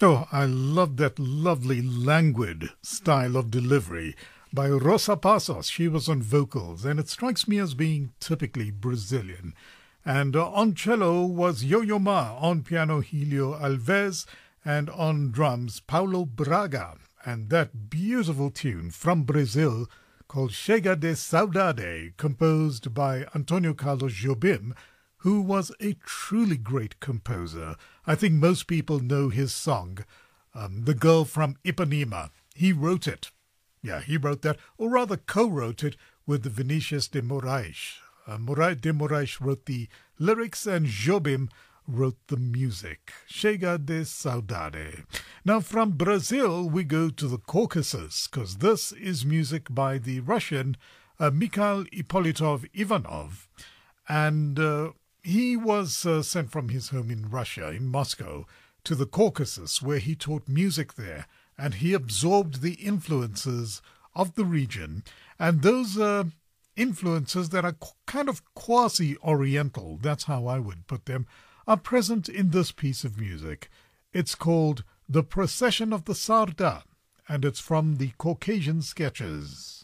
Oh, I love that lovely languid style of delivery by Rosa Passos. She was on vocals, and it strikes me as being typically Brazilian. And on cello was Yo-Yo Ma, on piano Helio Alves, and on drums Paulo Braga. And that beautiful tune from Brazil called Chega de Saudade, composed by Antonio Carlos Jobim, who was a truly great composer. I think most people know his song, The Girl from Ipanema. He wrote it. Yeah, he wrote that, or rather co-wrote it with Vinicius de Moraes. De Moraes wrote the lyrics and Jobim wrote the music. Chega de Saudade. Now from Brazil we go to the Caucasus, because this is music by the Russian Mikhail Ippolitov Ivanov. And he was sent from his home in Russia, in Moscow, to the Caucasus, where he taught music there, and he absorbed the influences of the region. And those influences that are kind of quasi-oriental, that's how I would put them, are present in this piece of music. It's called The Procession of the Sarda, and it's from the Caucasian Sketches.